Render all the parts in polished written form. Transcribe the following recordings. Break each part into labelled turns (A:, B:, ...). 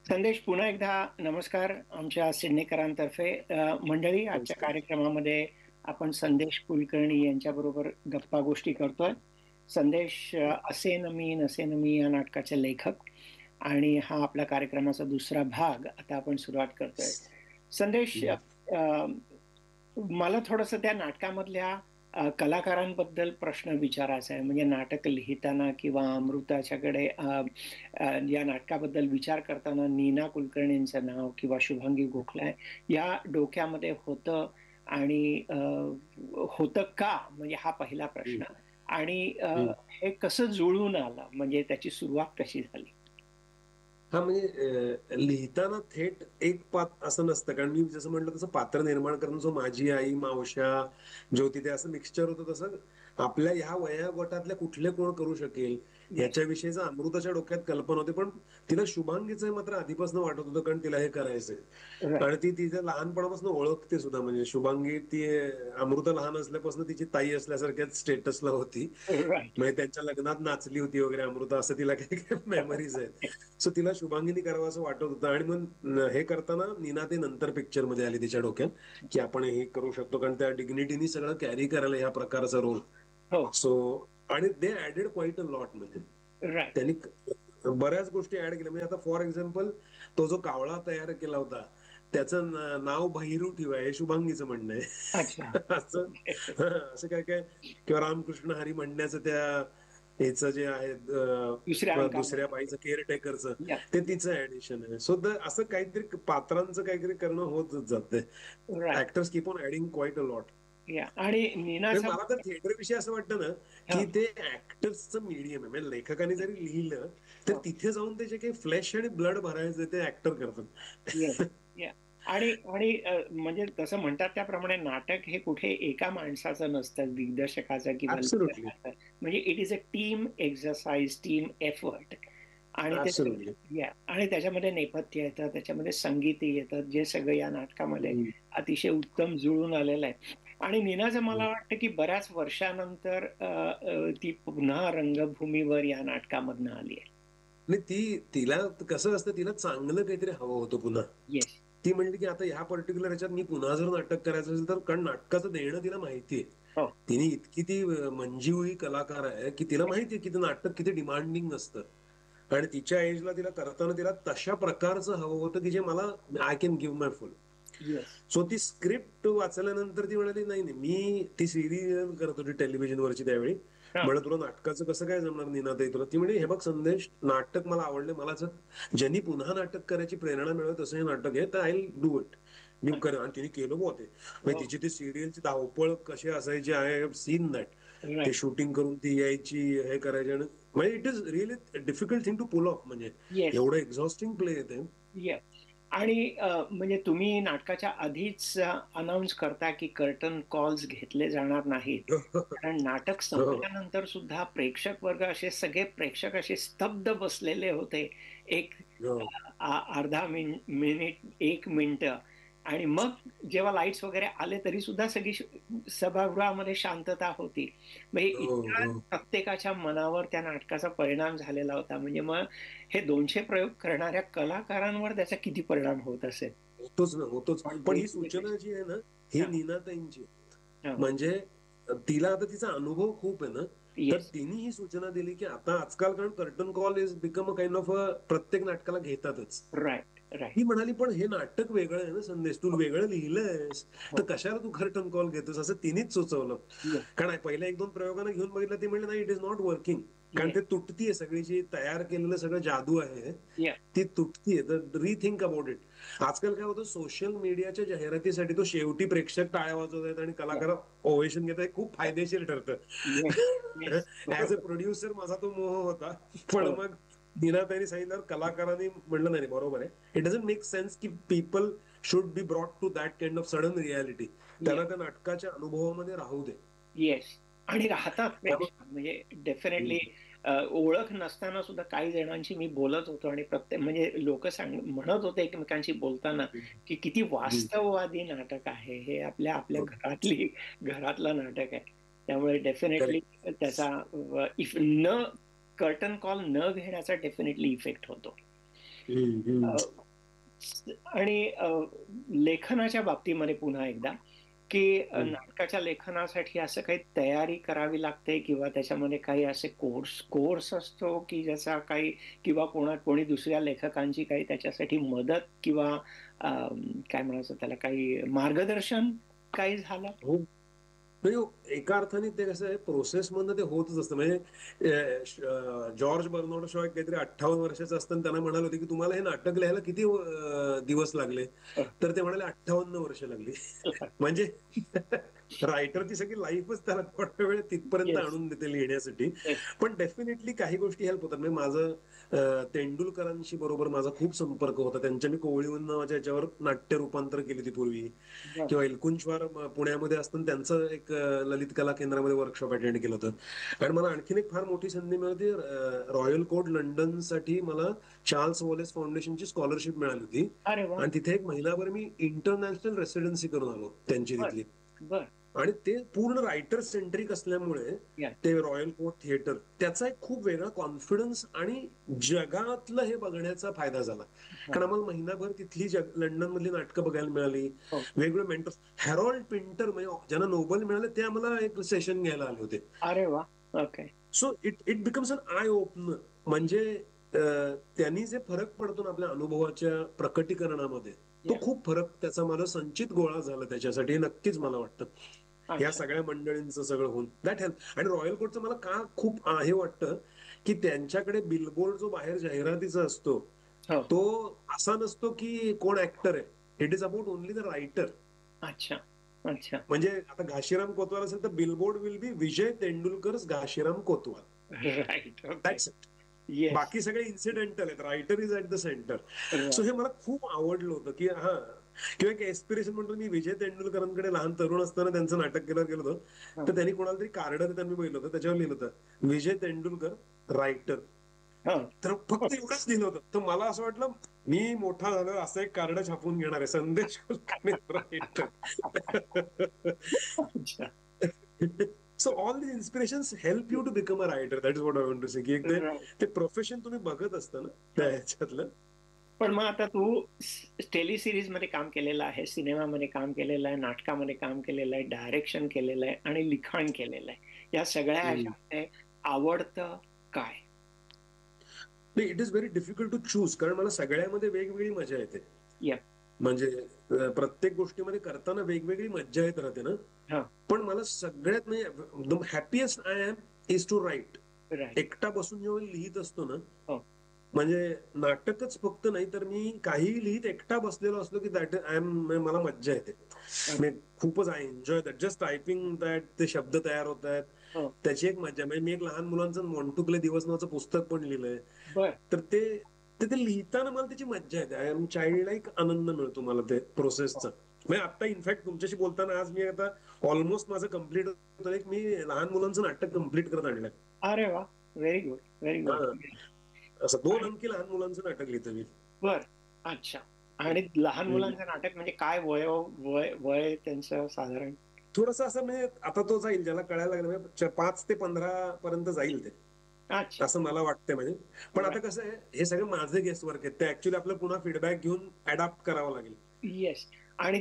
A: संदेश, पुन्हा एकदा नमस्कार आमच्या सिडनीकरांतर्फे. मंडळी, आजच्या
B: नमस्कार.
A: कार्यक्रमामध्ये आपण संदेश कुलकर्णी यांच्याबरोबर गप्पा गोष्टी करतोय. संदेश असे न मी नसे न मी या नाटकाचे लेखक, आणि हा आपल्या कार्यक्रमाचा दुसरा भाग आता आपण सुरुवात करतोय. संदेश, मला थोडंसं त्या नाटकामधल्या कलाकारांबद्दल प्रश्न विचारायचा आहे. म्हणजे नाटक लिहिताना किंवा अमृताच्याकडे या नाटकाबद्दल विचार करताना नीना कुलकर्णींचं नाव किंवा शुभांगी गोखले या डोक्यामध्ये होतं, आणि होतं का? म्हणजे हा पहिला प्रश्न.
B: हं,
A: आणि
B: हं.
A: हे कसं जुळून आलं, म्हणजे त्याची सुरुवात कशी झाली?
B: हां, म्हणजे लिहिताना थेट एक पात्र असं नसतं. कारण मी जसं म्हटलं तसं पात्र निर्माण करणं, जो माझी आई, मावश्या, ज्योती, ते असं मिक्सचर होतं. तसं आपल्या ह्या वयोगटातल्या कुठले कोण करू शकेल
A: येस.
B: ह्याच्याविषयीचं अमृताच्या डोक्यात कल्पना होती. पण तिला शुभांगीचं मात्र आधीपासून वाटत होतं, कारण तिला हे करायचंय.
A: राईट.
B: आणि ती तिच्या लहानपणापासून ओळखते सुद्धा. म्हणजे शुभांगी ती अमृता लहान असल्यापासून तिची ताई असल्यासारख्याच स्टेटसला होती.
A: राईट.
B: म्हणजे त्यांच्या लग्नात नाचली होती वगैरे अमृता, असं तिला काही काही मेमरीज आहेत. सो तिला शुभांगिनी करावं असं वाटत होतं. आणि मग हे करताना नीना ते नंतर पिक्चर मध्ये आली तिच्या डोक्यात, की आपण हे करू शकतो, कारण त्या डिग्निटीनी सगळं कॅरी करायला ह्या प्रकारचा रोल.
A: हो.
B: सो आणि दे ऍडेड क्वाईट अ लॉट. म्हणजे
A: राईट.
B: त्यांनी बऱ्याच गोष्टी ऍड केल्या. म्हणजे आता फॉर एक्झाम्पल, तो जो कावळा तयार केला होता त्याचं नाव बहिरू ठेवा, हे शुभांगीचं म्हणणं
A: अच्छा.
B: आहे. असं असं काय काय, किंवा रामकृष्ण हरी म्हणण्याचं त्या ह्याचं जे आहे
A: दुसऱ्या
B: दुसऱ्या
A: अंकामध्ये.
B: बाईचं केअरटेकरचं,
A: या.
B: ते तिचं ऍडिशन आहे. सो असं काहीतरी पात्रांचं काहीतरी करणं होतच जातंय.
A: Right.
B: Actors keep on adding quiet a lot.
A: या, आणि नीनाचा
B: मला तर थिएटर विषयी असं वाटतं ना,
A: हा.
B: की ते ऍक्टर्सचं मीडियम आहे. म्हणजे लेखकाने जरी लिहिलं तर
A: हो.
B: तिथे जाऊन त्याचे काही फ्लेश आणि ब्लड भरायचं ते ऍक्टर
A: येस.
B: करतात.
A: या. आणि आणि म्हणजे तसं म्हणतात त्याप्रमाणे नाटक हे कुठे एका माणसाचं नसतं, दिग्दर्शकाचं किंवा
B: ऍब्सोल्युटली.
A: लेखकाचं. म्हणजे it is a team exercise, team effort. आणि ते
B: ऍब्सोल्युटली.
A: या, आणि त्याच्यामध्ये नेपथ्य येतं, त्याच्यामध्ये संगीतही येतं, जे सगळं या नाटकामध्ये अतिशय उत्तम जुळून आलेलं आहे. आणि नीनाचं मला वाटतं की बऱ्याच वर्षानंतर ती पुन्हा रंगभूमीवर या नाटकामधनं आली आहे.
B: आणि तिला कसं असतं, तिला चांगलं काहीतरी हवं होतं पुन्हा.
A: येस.
B: ती म्हणली की आता ह्या पर्टिक्युलर ह्याच्यात मी पुन्हा जर नाटक करायचं असेल तर, कारण नाटकाचं देणं तिला माहितीये.
A: हो.
B: तिने इतकी ती मंजीवळी कलाकार आहे की तिला माहितीये की ते नाटक किती डिमांडिंग असतं. आणि तिच्या एजला तिला करताना तिला तशा प्रकारचं हवं होतं की जे मला I can give my full.
A: Yes.
B: So ती स्क्रिप्ट वाचल्यानंतर ती म्हणाली, नाही नाही, मी ती सिरियल करत होती टेलिव्हिजनवरची त्यावेळी.
A: हा.
B: म्हणलं तुला नाटकाचं कसं काय जमणार नीनाताई तुला? ती म्हणजे हे बघ संदेश, नाटक मला आवडले, मला जर ज्यांनी पुन्हा नाटक करायची प्रेरणा मिळत असं हे नाटक आहे तर आय डू इट, मी करेन. आणि तिने केलं बुवा ते. म्हणजे
A: हो.
B: तिची ती सिरियलची धावपळ कशी असायची, आय हॅव सीन दॅट. ते
A: राईट.
B: शूटिंग करून ती यायची, हे करायची. आणि म्हणजे it is really difficult thing to pull of. म्हणजे
A: येस.
B: एवढं एक्झॉस्टिंग प्ले येते.
A: येस. आणि म्हणजे तुम्ही नाटकाच्या आधीच अनाउन्स करता की कर्टन कॉल्स घेतले जाणार नाहीत. कारण नाटक
B: हो.
A: संपल्यानंतर सुद्धा प्रेक्षक वर्ग असे, सगळे प्रेक्षक असे स्तब्ध बसलेले होते. एक
B: हो.
A: अर्धा मिनिट, 1 मिनिट. आणि मग जेव्हा लाईट्स वगैरे आले तरी सुद्धा सगळी सभागृहामध्ये शांतता होती. म्हणजे
B: हो.
A: इतका
B: हो.
A: प्रत्येकाच्या मनावर त्या नाटकाचा परिणाम झालेला होता. म्हणजे मग हे 200 प्रयोग करणाऱ्या कलाकारांवर त्याचा किती परिणाम होत असेल?
B: होतोच ना, होतोच.
A: पण
B: पण
A: ते
B: ही सूचना जी आहे ना, ही
A: हां,
B: नीनाताईंची आहे.
A: हां.
B: म्हणजे तिला आता तिचा अनुभव खूप आहे ना, तर
A: येस.
B: तिने ही सूचना दिली की आता आजकाल, कारण curtain call is become a kind of प्रत्येक नाटकाला घेतातच.
A: Right, right.
B: ती म्हणाली, पण हे नाटक वेगळं आहे ना संदेश, तू
A: हो,
B: वेगळं लिहिलंयस, तर
A: हो.
B: कशाला तू कर्टन कॉल घेतोस, असं तिनेच सुचवलं.
A: येस,
B: कारण पहिल्या 1-2 प्रयोगाने घेऊन बघितलं, ती म्हणली नाही, इट इज नॉट वर्किंग. कारण
A: येस,
B: ते तुटतीये, सगळी जी तयार केलेलं सगळं जादू आहे
A: येस.
B: ती तुटतीये. तर रिथिंक अबाउट इट. आजकाल काय होतं, सोशल मीडियाच्या जाहिरातीसाठी तो शेवटी प्रेक्षक टाळ्या वाजवत आहेत आणि
A: या.
B: कलाकार ओवेशन घेत आहेत, खूप फायदेशीर ठरतं.
A: Yes, yes.
B: ऍज अ
A: बरोबर.
B: प्रोड्युसर माझा तो मोह होता. पण
A: हो.
B: मग नीनाताईंनी सांगितल्यावर कलाकारांनी म्हणलं नाही, बरोबर आहे. इट डझंट मेक सेन्स की people should be brought to that kind of sudden reality.
A: Yes,
B: त्यांना त्या नाटकाच्या अनुभवामध्ये राहू दे.
A: येस. आणि राहतात
B: त्यामुळे
A: प्रेक्षक, म्हणजे डेफिनेटली. ओळख नसताना सुद्धा काही जणांशी मी बोलत होतो, आणि प्रत्येक म्हणजे लोक म्हणत होते एकमेकांशी बोलताना की किती वास्तववादी नाटक आहे हे, आपल्या आपल्या घरातलं नाटक आहे. त्यामुळे डेफिनेटली
B: करेक्ट.
A: त्याचा इफ न कर्टन कॉल न घेण्याचा डेफिनेटली इफेक्ट होतो.
B: हम्म.
A: आणि लेखनाच्या बाबतीमध्ये पुन्हा एकदा, की नाटकाच्या लेखनासाठी असं काही तयारी करावी लागते किंवा त्याच्यामध्ये काही असे कोर्स कोर्स असतो, की ज्याचा काही किंवा कोणी दुसऱ्या लेखकांची काही त्याच्यासाठी मदत किंवा काय म्हणायचं त्याला काही मार्गदर्शन काही झालं?
B: हो. म्हणजे एका अर्थाने ते कसं आहे, प्रोसेस मधनं ते होतच असतं. म्हणजे जॉर्ज बर्नार्ड शॉ एक काहीतरी 58 वर्षाचं असताना त्यांना म्हणाले होते की तुम्हाला हे नाटक लिहायला किती दिवस लागले, तर ते म्हणाले 58 वर्ष लागली. म्हणजे रायटरची सगळी लाईफच त्याला थोडा वेळ तिथपर्यंत
A: येस,
B: आणून देते लिहिण्यासाठी.
A: येस.
B: पण डेफिनेटली काही गोष्टी हेल्प होतात. म्हणजे माझं तेंडुलकरांशी बरोबर माझा खूप संपर्क होता. त्यांच्या मी कोवळीहून नावाच्या याच्यावर नाट्य रूपांतर केली होती पूर्वी.
A: बरं.
B: किंवा एलकुंचवार पुण्यामध्ये असताना त्यांचं एक ललित कला केंद्रामध्ये वर्कशॉप अटेंड केलं होतं. आणि मला आणखीन एक फार मोठी संधी मिळाली, रॉयल कोर्ट लंडन साठी मला चार्ल्स वॉलेस फाउंडेशनची स्कॉलरशिप मिळाली होती.
A: अरे वा.
B: आणि तिथे एक महिनाभर मी इंटरनॅशनल रेसिडेन्सी करून आलो त्यांची
A: बर
B: तिथली.
A: बर.
B: आणि ते पूर्ण रायटर सेंट्रिक असल्यामुळे
A: या.
B: ते रॉयल कोर्ट थिएटर त्याचा एक खूप वेगळा कॉन्फिडन्स आणि जगातलं हे बघण्याचा फायदा झाला.
A: हा.
B: कारण आम्हाला महिनाभर तिथली लंडन मधली नाटकं बघायला मिळाली.
A: हो.
B: वेगवेगळे मेंटर्स, हॅरोल्ड पिंटर म्हणजे ज्यांना नोबेल मिळाले ते आम्हाला एक सेशन घ्यायला आले होते.
A: अरे वा. Okay.
B: So it becomes an I opener. म्हणजे त्यांनी जे फरक पडतो ना आपल्या अनुभवाच्या प्रकटीकरणामध्ये, तो
A: या.
B: खूप फरक त्याचा मला संचित गोळा झाला त्याच्यासाठी, हे नक्कीच मला वाटतं. या
A: अच्छा.
B: सगळ्या मंडळींचं सगळं होऊन दॅट हेल्प. आणि रॉयल कोर्टचं मला का खूप हे वाटतं की त्यांच्याकडे बिलबोर्ड जो बाहेर जाहिरातीचा असतो
A: हो.
B: तो असा नसतो की कोण ऍक्टर आहे. It is about only the writer.
A: अच्छा अच्छा.
B: म्हणजे आता घाशीराम कोतवाल असेल तर billboard will be Vijay Tendulkar Ghashiram Kotwal.
A: Right. Okay.
B: That's it.
A: Yes.
B: बाकी सगळे इन्सिडेंटल आहेत. Writer is at the centre. So
A: right.
B: हे मला खूप आवडलं होतं की हा, किंवा एक एस्पिरेशन म्हणतो. मी विजय तेंडुलकरांकडे लहान तरुण असताना त्यांचं नाटक केलं गेलो होतं, तर त्यांनी कोणाला तरी कार्ड त्यांनी बघितलं होतं, त्याच्यावर लिहिलं होतं विजय तेंडुलकर रायटर.
A: हा.
B: तर फक्त एवढंच लिहिलं होतं. तर मला असं वाटलं मी मोठा झालो असं एक कार्ड छापून घेणार आहे, संदेश कुलकर्णी रायटर.
A: अच्छा.
B: So all the inspirations help you to become a writer. That is what I want to से. की एक
A: राईट.
B: ते प्रोफेशन तुम्ही बघत असता ना त्या ह्याच्यातलं.
A: पण मग आता तू टेलिसिरीज मध्ये काम केलेलं आहे, सिनेमामध्ये काम केलेलं आहे, नाटकामध्ये काम केलेलं आहे, डायरेक्शन केलेलं आहे आणि लिखाण केलेलं आहे. या सगळ्या ह्याच्यामध्ये आवडतं काय?
B: नाही, it is very difficult to choose. कारण मला सगळ्यामध्ये वेगवेगळी मजा येते.
A: या.
B: म्हणजे प्रत्येक गोष्टीमध्ये करताना वेगवेगळी मज्जा येत राहते ना.
A: हा.
B: पण मला सगळ्यात म्हणजे the happiest I am is to right.
A: Right.
B: एकटा बसून जेव्हा लिहित असतो ना,
A: हो.
B: म्हणजे नाटकच फक्त नाही तर मी काहीही लिहित एकटा बसलेलो असलो की दॅट आय एम, मला मज्जा येते. मी खूपच I enjoy that. Just typing that, ते शब्द तयार होत आहेत
A: हो.
B: त्याची एक मज्जा. म्हणजे मी एक लहान मुलांचं मोंटुकले दिवस नावाचं पुस्तक पण लिहिलंय.
A: बर.
B: तर ते ते लिहिताना मला त्याची मज्जा येते. आय एम चाइल्ड लाईक, आनंद मिळतो मला ते प्रोसेसचा. म्हणजे आता इनफॅक्ट तुमच्याशी बोलताना आज मी आता ऑलमोस्ट माझं कम्प्लीट होतं. एक मी लहान मुलांचं नाटक कम्प्लीट करत आणलंय.
A: अरे वा. Very good very good.
B: असं 2 अंकी लहान मुलांचं नाटक लिहितो मी.
A: बर. अच्छा. आणि लहान मुलांचं नाटक म्हणजे काय वय वय वय त्यांचं साधारण?
B: थोडस असं म्हणजे आता तो जाईल, ज्याला कळायला लागलं म्हणजे 5 ते 15 पर्यंत जाईल ते,
A: अच्छा.
B: असं मला वाटतंय. म्हणजे पण आता कसं आहे, हे सगळे माझे गेस्ट वर्क आहेत, ते ऍक्च्युली आपलं पुन्हा फीडबॅक घेऊन अडॅप्ट करावं लागेल.
A: येस. आणि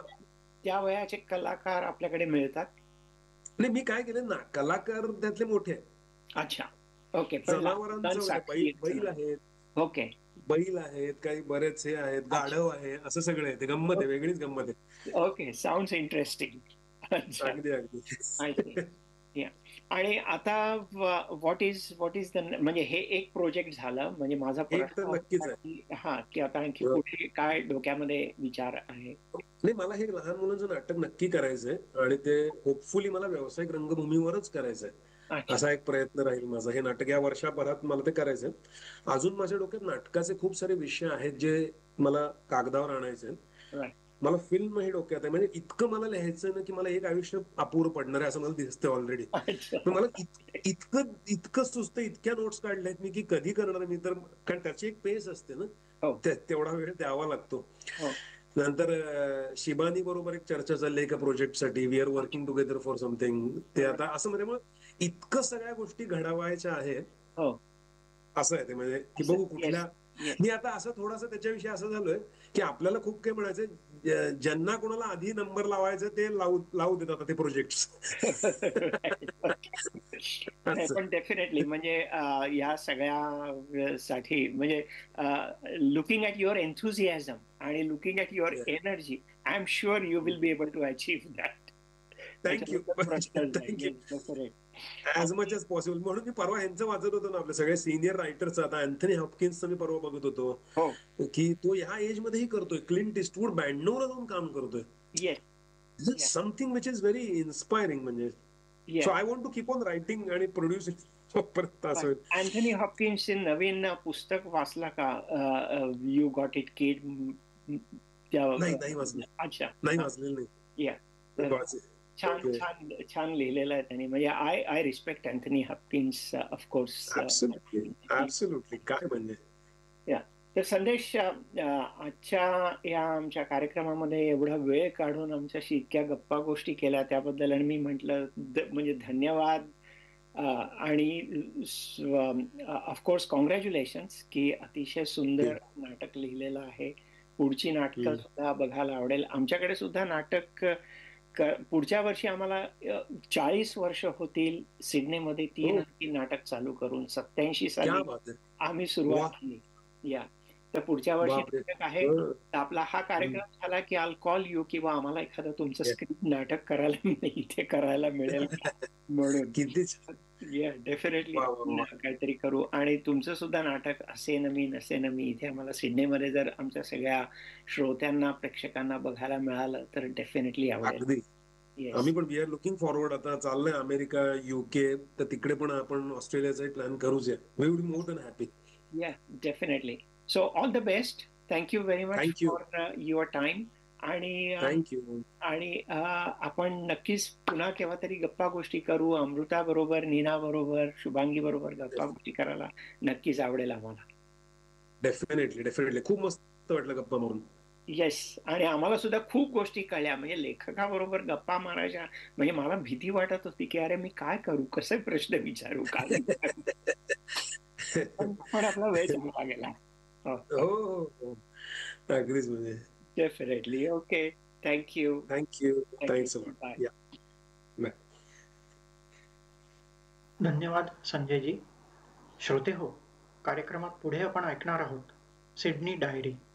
A: त्या वयाचे कलाकार आपल्याकडे मिळतात?
B: नाही, मी काय केलं ना, कलाकार त्यातले मोठे आहेत.
A: अच्छा. ओके. पण
B: जनावरांचं बैल आहेत,
A: ओके.
B: बैल आहेत, काही बरेच हे आहेत, गाढव आहे, असं सगळं आहे. ते गंमत आहे, वेगळीच गंमत आहे.
A: ओके. Sounds interesting. अच्छा.
B: अगदी अगदी.
A: I C. या. आणि आता व्हॉट इज द म्हणजे हे एक प्रोजेक्ट झालं. म्हणजे माझा
B: एक तर
A: प्रश्न
B: नक्कीच
A: होता
B: आहे.
A: की हा की आता आणखी पुढे काय डोक्यामध्ये विचार आहे?
B: नाही, मला हे लहान मुलांचं नाटक नक्की करायचंय आणि ते होपफुली मला व्यावसायिक रंगभूमीवरच करायचंय.
A: अच्छा.
B: असा एक प्रयत्न राहील माझा. हे नाटक या वर्षभरात मला ते करायचंय. अजून माझ्या डोक्यात नाटकाचे खूप सारे विषय आहेत जे मला कागदावर आणायचे.
A: राईट.
B: मला फिल्म हे डोक्यात आहे. म्हणजे इतकं मला लिहायचं ना की मला एक आयुष्य अपूर्ण पडणार आहे असं मला दिसतंय ऑलरेडी.
A: अच्छा.
B: मला इतकं इतकं सुचतं, इतक्या नोट्स काढल्यात मी की कधी करणार मी तर. कारण त्याची एक पेस असते ना,
A: हो.
B: तेवढा वेळ द्यावा लागतो.
A: हो.
B: नंतर शिबानी बरोबर एक चर्चा चालली एका प्रोजेक्टसाठी. We R working together for something. ते आता असं म्हणजे मग इतकं सगळ्या गोष्टी घडवायच्या आहेत.
A: हो.
B: असं आहे ते. म्हणजे की बघू कुठल्या
A: येस.
B: मी आता असं थोडंसं त्याच्याविषयी असं झालोय की आपल्याला खूप काही म्हणायचं, ज्यांना कोणाला आधी नंबर लावायचं ते लावू देतात आता ते प्रोजेक्ट.
A: नाही
B: असं.
A: पण डेफिनेटली म्हणजे या सगळ्या साठी म्हणजे लुकिंग ॲट युअर एन्थुझियाझम आणि looking at your energy, I am sure you will be able to achieve that.
B: Thank you.
A: त्याच्याबद्दल प्रश्नच नाही.
B: Thank you.
A: Yes, definite.
B: As much age possible. म्हणून मी परवा ह्यांचं वाचत होतो ना, आपले सगळे सिनियर रायटर्स. आता अँथनी हॉपकिन्सचं मी परवा बघत होतो
A: हो.
B: की तो ह्या एज मध्येही करतोय. क्लिंट इस्टवूड 92ला जाऊन काम करतोय.
A: Yes. Yes.
B: Something which is very inspiring म्हणजे. So
A: yes.
B: I want to keep on writing आणि प्रोड्युसिंग परत असं होईल.
A: अँथनी हॉपकिन्सचे नवीन पुस्तक वाचला का? यू गॉट इट किड.
B: नाही वाचलं.
A: अच्छा.
B: नाही वाचलेलं नाही.
A: या. तर
B: वाचेल.
A: छान
B: ओके.
A: छान छान लिहिलेलं आहे त्यांनी. म्हणजे I I respect Anthony Hopkins of course.
B: Absolutely. Absolutely. काय म्हणजे.
A: या. तर संदेश, आजच्या या आमच्या कार्यक्रमामध्ये एवढा वेळ काढून आमच्याशी इतक्या गप्पा गोष्टी केल्या त्याबद्दल, आणि मी म्हटलं म्हणजे धन्यवाद. आणि ऑफकोर्स कॉंग्रॅच्युलेशन्स की अतिशय सुंदर नाटक लिहिलेलं आहे. पुढची नाटकं सुद्धा बघायला आवडेल. आमच्याकडे सुद्धा नाटक पुढच्या वर्षी आम्हाला 40 वर्ष होतील सिडनीमध्ये
B: हो.
A: ती नाटक चालू करून. 87
B: क्या
A: साली
B: बात है.
A: आम्ही सुरुवात
B: वाह.
A: केली. या. तर पुढच्या वर्षी
B: बापरे.
A: नाटक आहे. तर आपला हा कार्यक्रम झाला की आल कॉल यू, किंवा आम्हाला एखादं तुमचं स्क्रिप्ट नाटक करायला इथे करायला मिळेल का म्हणून.
B: किती छान.
A: या, डेफिनेटली
B: वा वा
A: आपण
B: वा.
A: काहीतरी करू. आणि तुमचं सुद्धा नाटक असे न मी नसे न मी इथे आम्हाला सिडनीमध्ये जर आमच्या सगळ्या श्रोत्यांना प्रेक्षकांना बघायला मिळालं तर डेफिनेटली आवडेल.
B: अगदी.
A: येस.
B: आम्ही पण वी आर लुकिंग फॉरवर्ड. आता चाललंय अमेरिका, युके, तर तिकडे पण आपण ऑस्ट्रेलियाचा प्लॅन करूच या. We would more than happy.
A: Yeah, definitely. So all the best. Thank you very much
B: thank you.
A: for your time. आणि
B: थँक्यू.
A: आपण नक्कीच पुन्हा केव्हा तरी गप्पा गोष्टी करू. अमृता बरोबर, नीना बरोबर, शुभांगी बरोबर गप्पा गोष्टी करायला नक्कीच आवडेल आम्हाला.
B: Definitely definitely. खूप मस्त वाटलं गप्पा मारून.
A: येस. आणि आम्हाला सुद्धा खूप गोष्टी कळल्या. म्हणजे लेखकाबरोबर गप्पा मारायच्या म्हणजे मला भीती वाटत होती की अरे मी काय करू, कसे प्रश्न विचारू, काय विचारू. पण आपला वेळ चांगला गेला. हो.
B: हो हो हो. अगदीच म्हणजे.
A: Definitely. Okay. Thank you.
B: Thank you.
A: Thank you.
B: Thanks a lot.
A: Bye.
B: या. बाय.
C: धन्यवाद संजयजी. श्रोते हो, कार्यक्रमात पुढे आपण ऐकणार आहोत सिडनी डायरी.